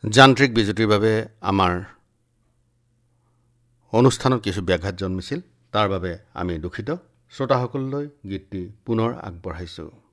যান্ত্ৰিক বিজুতিৰ বাবে আমাৰ অনুষ্ঠানত কিছু ব্যাঘাত জন্মিছিল। তাৰ বাবে আমি দুখিত। শ্ৰোতাসকললৈ গীতটি পুনৰ আগবঢ়াইছোঁ।